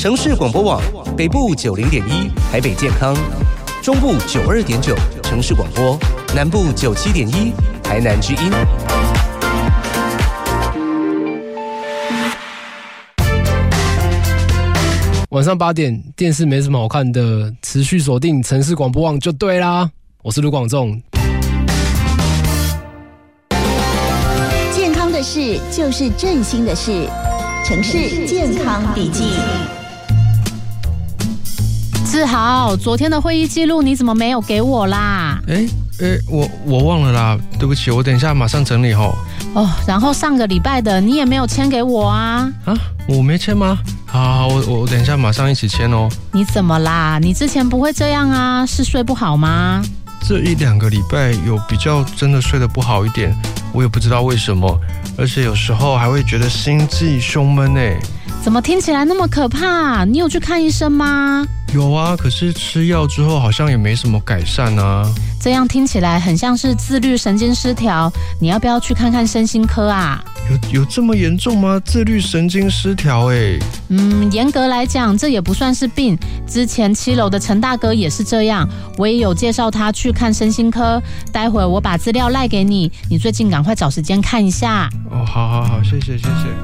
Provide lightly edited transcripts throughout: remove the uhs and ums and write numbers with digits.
城市广播网北部90.1台北健康，中部92.9城市广播，南部97.1台南之音。 晚上8点，电视没什么好看的，持续锁定城市广播网就对啦。我是卢广仲。 健康的事就是振兴的事，城市健康笔记。 志豪，昨天的会议记录你怎么没有给我啦？ 我忘了啦，对不起，我等一下马上整理吼。 哦，然后上个礼拜的你也没有签给我啊？ 啊，我没签吗？好，我等一下马上一起签哦。 你怎么啦？你之前不会这样啊？是睡不好吗？ 这1-2个礼拜有比较真的睡得不好一点，我也不知道为什么，而且有时候还会觉得心悸胸闷欸。 怎么听起来那么可怕？你有去看医生吗？ 有啊，可是吃药之后好像也没什么改善啊。 这样听起来很像是自律神经失调，你要不要去看看身心科啊？ 有这么严重吗？自律神经失调欸。 严格来讲这也不算是病，之前7楼的陈大哥也是这样，我也有介绍他去看身心科，待会我把资料赖给你，你最近赶快找时间看一下。 哦，好，谢谢。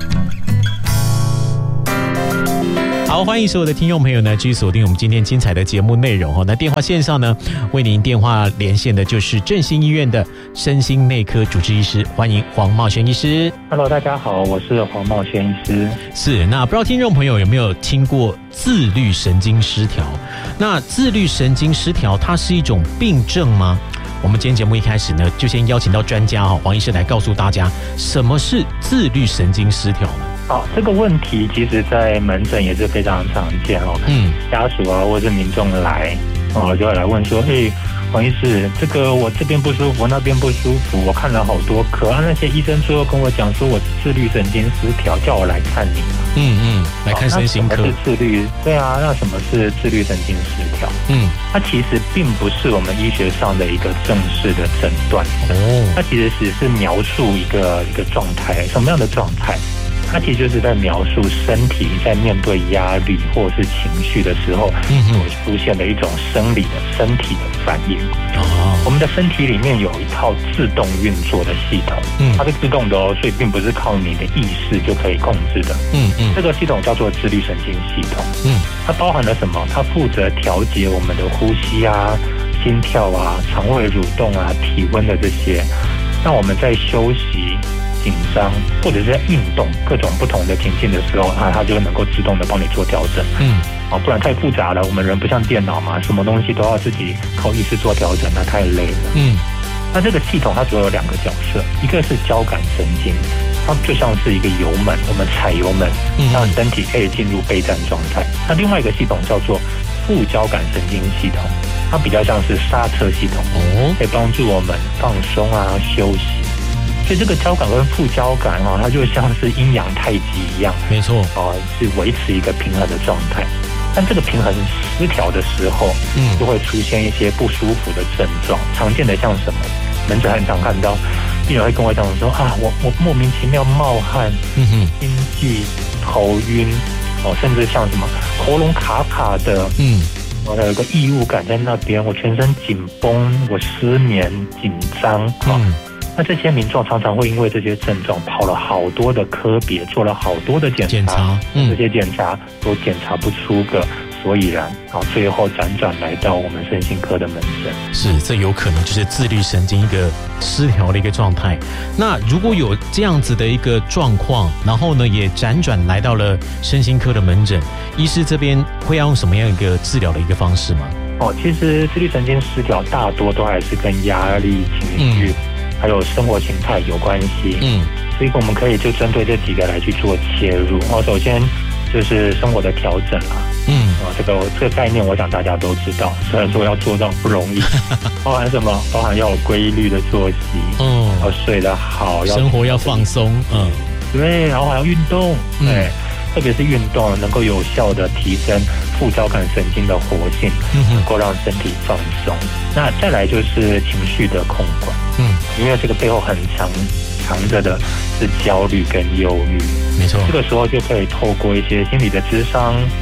好，欢迎所有的听众朋友呢，继续锁定我们今天精彩的节目内容。那电话线上呢，为您电话连线的就是振兴医院的身心内科主治医师，欢迎黄茂轩医师。 Hello， 大家好，我是黄茂轩医师。 是，那不知道听众朋友有没有听过自律神经失调？那自律神经失调它是一种病症吗？我们今天节目一开始呢，就先邀请到专家黄医师来告诉大家什么是自律神经失调呢？ 好，这个问题其实在门诊也是非常常见哦。家属啊，或是民众来就会来问说，黄医师，这个我这边不舒服，那边不舒服，我看了好多科，那些医生最后跟我讲说我是自律神经失调，叫我来看你。 来看身心科。 那什么是自律？对啊，那什么是自律神经失调？它其实并不是我们医学上的一个正式的诊断。它其实只是描述一个状态，什么样的状态？它其实就是在描述身体在面对压力或是情绪的时候所出现的一种生理的身体的反应。我们的身体里面有一套自动运作的系统，它是自动的哦，所以并不是靠你的意识就可以控制的。这个系统叫做自律神经系统。它包含了什么？它负责调节我们的呼吸啊、心跳啊、肠胃蠕动啊、体温的这些，让我们在休息、紧张或者是在运动各种不同的情境的时候它就能够自动的帮你做调整。不然太复杂了，我们人不像电脑嘛，什么东西都要自己靠意识做调整，那太累了。那这个系统它主要有2个角色，一个是交感神经，它就像是一个油门，我们踩油门，让身体可以进入备战状态。那另外一个系统叫做副交感神经系统，它比较像是刹车系统，可以帮助我们放松啊、休息。所以这个交感跟副交感它就像是阴阳太极一样， 没错是维持一个平衡的状态。但这个平衡失调的时候，就会出现一些不舒服的症状。常见的像什么？门诊很常看到病人会跟我讲说我莫名其妙冒汗、心悸、头晕甚至像什么喉咙卡卡的，我有一个异物感在那边，我全身紧绷，我失眠、紧张那这些民众常常会因为这些症状跑了好多的科别，做了好多的检查，这些检查都检查不出个所以然，最后辗转来到我们身心科的门诊。 是，这有可能就是自律神经一个失调的一个状态。那如果有这样子的一个状况，然后呢也辗转来到了身心科的门诊，医师这边会要用什么样一个治疗的一个方式吗？ 其实自律神经失调大多都还是跟压力、情绪还有生活形态有关系。所以我们可以就针对这几个来去做切入。首先就是生活的调整这个概念我想大家都知道，虽然说要做到不容易包含什么？包含要有规律的作息，要睡得好， 生活要放松， 对，然后还要运动，特别是运动能够有效的提升副交感神经的活性，能够让身体放松。那再来就是情绪的控管，因为这个背后很藏着的是焦虑跟忧郁， 没错。 这个时候就可以透过一些心理的咨商，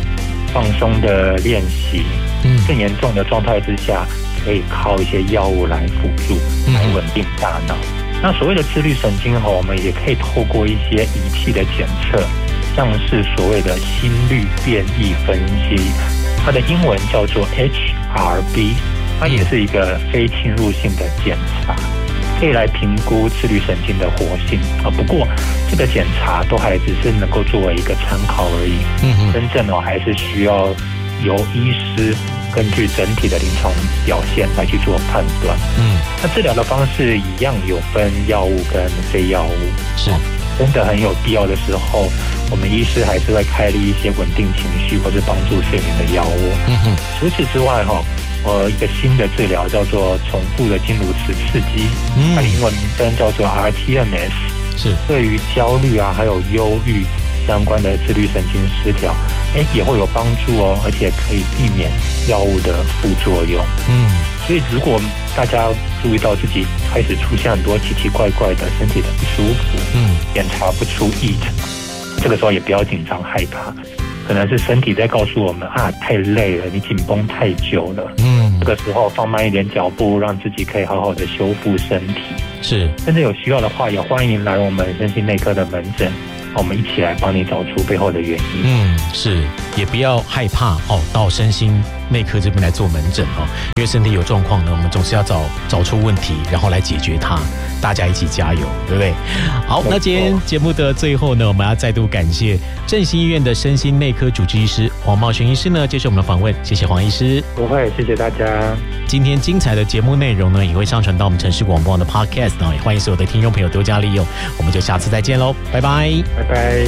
放松的练习，更严重的状态之下，可以靠一些药物来辅助，来稳定大脑。那所谓的自律神经我们也可以透过一些仪器的检测，像是所谓的心率变异分析，它的英文叫做 HRB， 它也是一个非侵入性的检查，可以来评估自律神经的活性不过这个检查都还只是能够作为一个参考而已，真正还是需要由医师根据整体的临床表现来去做判断。那治疗的方式一样有分药物跟非药物， 是真的很有必要的时候，我们医师还是会开立一些稳定情绪或是帮助睡眠的药物。除此之外一个新的治疗叫做重复的经颅磁刺激，它的英文名称叫做 rTMS， 是对于焦虑还有忧郁相关的自律神经失调也会有帮助而且可以避免药物的副作用。所以如果大家注意到自己开始出现很多奇奇怪怪的身体的不舒服，检查不出异常，这个时候也不要紧张害怕，可能是身体在告诉我们太累了，你紧绷太久了。这个时候放慢一点脚步，让自己可以好好的修复身体。是，甚至有需要的话，也欢迎来我们身心内科的门诊，我们一起来帮你找出背后的原因。 是，也不要害怕到身心内科这边来做门诊因为身体有状况呢，我们总是要找出问题，然后来解决它，大家一起加油，对不对？好，那今天节目的最后呢，我们要再度感谢振兴医院的身心内科主治医师黄茂全医师呢接受我们的访问，谢谢黄医师。 不会，谢谢大家。 今天精彩的节目内容呢，也会上传到我们城市广播网的 Podcast 也欢迎所有的听众朋友多加利用。我们就下次再见喽，拜拜， 拜拜。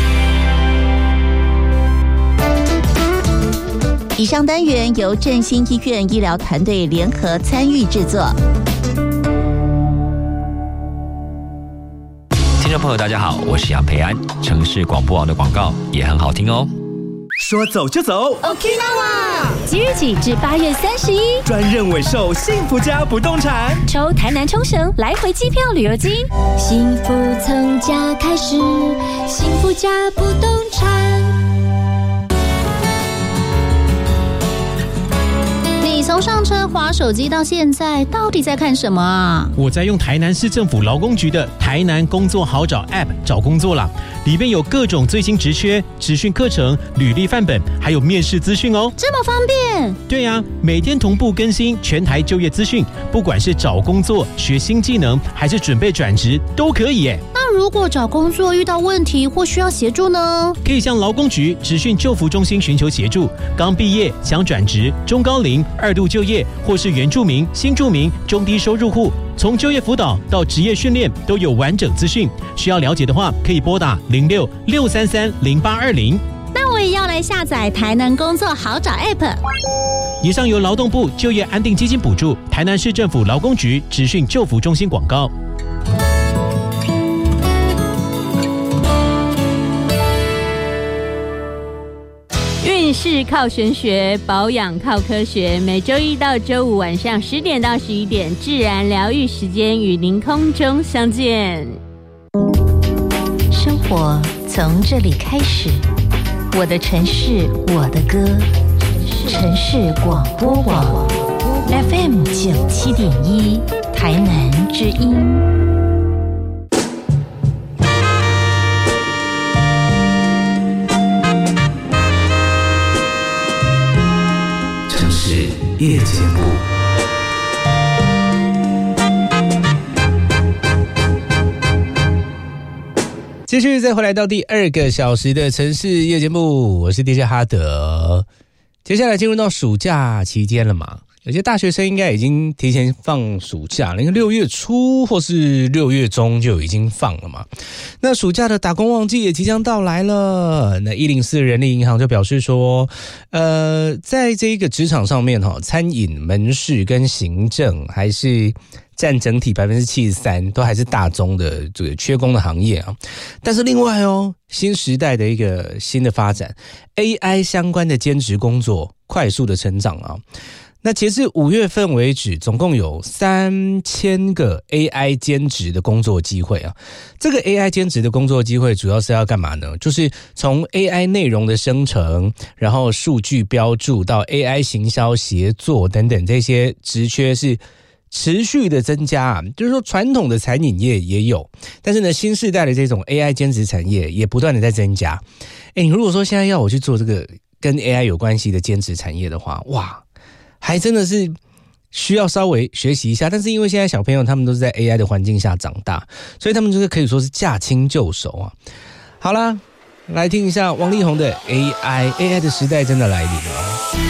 以上单元由振兴医院医疗团队联合参与制作。 听众朋友大家好，我是杨培安，城市广播网的广告也很好听哦。 说走就走 Okinawa 即日起至8月31， 专任委售幸福家不动产， 抽台南冲绳来回机票旅游金，幸福从家开始，幸福家不动产。 你从上车滑手机到现在，到底在看什么啊？ 我在用台南市政府劳工局的台南工作好找 App 找工作啦，里面有各种最新职缺、职训课程、履历范本，还有面试资讯哦。 这么方便？ 对呀，每天同步更新全台就业资讯，不管是找工作、学新技能，还是准备转职，都可以耶。 那如果找工作遇到问题或需要协助呢？ 可以向劳工局职训就服中心寻求协助。刚毕业想转职、中高龄、2度就业，或是原住民、新住民、中低收入户，从就业辅导到职业训练都有完整资讯。需要了解的话，可以拨打06-633-0820。 那我也要来下载台南工作好找 App。 以上由劳动部就业安定基金补助，台南市政府劳工局职训就服中心广告。 运势靠玄学，保养靠科学。每周一到周五晚上10点到11点，自然疗愈时间与您空中相见。 生活从这里开始，我的城市，我的歌，城市广播网 FM 97.1，台南之音。 夜节目，继续再回来到第2个小时的城市夜节目，我是 DJ 哈德。接下来进入到暑假期间了嘛，有些大学生应该已经提前放暑假了，因为6月初或是6月中就已经放了嘛。那暑假的打工旺季也即将到来了。那104人力银行就表示说，在这个职场上面餐饮、门市跟行政还是占整体 73%， 都还是大宗的这个缺工的行业啊。但是另外新时代的一个新的发展， AI 相关的兼职工作快速的成长啊。 那截至5月份为止，总共有3000个 AI 兼职的工作机会啊。这个 AI 兼职的工作机会主要是要干嘛呢？就是从 AI 内容的生成，然后数据标注到 AI 行销协作等等，这些职缺是持续的增加啊。就是说传统的餐饮业也有，但是呢新世代的这种 AI 兼职产业也不断的在增加。你如果说现在要我去做这个跟 AI 有关系的兼职产业的话，哇，还真的是需要稍微学习一下。但是因为现在小朋友他们都是在 AI 的环境下长大，所以他们就是可以说是驾轻就熟啊。好啦，来听一下王力宏的 AI 的时代真的来临了。